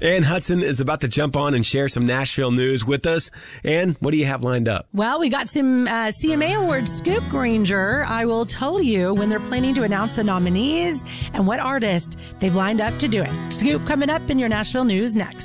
Ann Hudson is about to jump on and share some Nashville news with us. Ann, what do you have lined up? Well, we got some CMA Awards scoop, Granger. I will tell you when they're planning to announce the nominees and what artist they've lined up to do it. Scoop coming up in your Nashville news next.